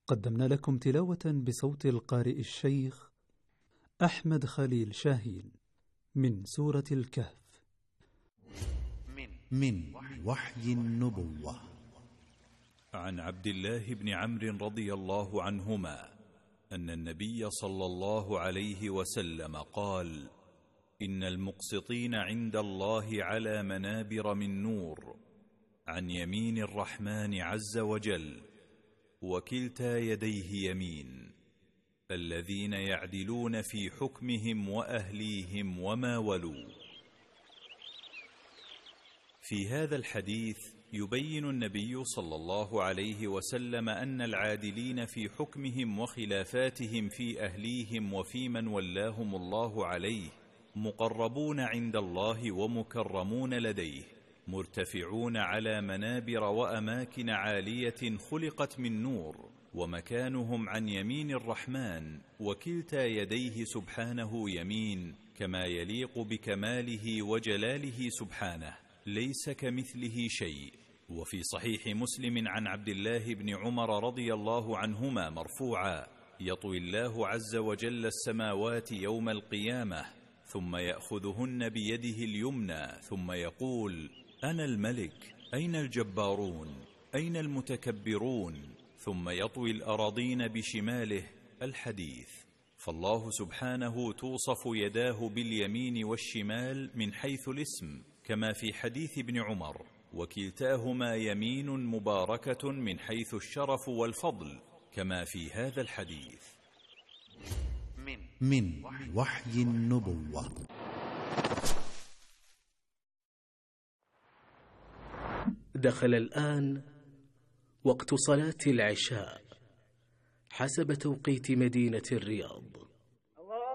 قدمنا لكم تلاوة بصوت القارئ الشيخ أحمد خليل شاهين من سورة الكهف. من وحي النبوة. عن عبد الله بن عمرو رضي الله عنهما أن النبي صلى الله عليه وسلم قال: إن المقسطين عند الله على منابر من نور عن يمين الرحمن عز وجل، وكلتا يديه يمين، الذين يعدلون في حكمهم وأهليهم وما ولوا. في هذا الحديث يبين النبي صلى الله عليه وسلم أن العادلين في حكمهم وخلافاتهم في أهليهم وفي من ولاهم الله عليه مقربون عند الله ومكرمون لديه، مرتفعون على منابر وأماكن عالية خلقت من نور، ومكانهم عن يمين الرحمن، وكلتا يديه سبحانه يمين، كما يليق بكماله وجلاله سبحانه، ليس كمثله شيء. وفي صحيح مسلم عن عبد الله بن عمر رضي الله عنهما مرفوعا: يطوي الله عز وجل السماوات يوم القيامة، ثم يأخذهن بيده اليمنى، ثم يقول: أنا الملك، أين الجبارون، أين المتكبرون؟ ثم يطوي الأراضين بشماله. الحديث. فالله سبحانه توصف يداه باليمين والشمال من حيث الاسم، كما في حديث ابن عمر، وكلتاهما يمين مباركة من حيث الشرف والفضل، كما في هذا الحديث. من وحي النبوة. دخل الآن وقت صلاة العشاء حسب توقيت مدينة الرياض.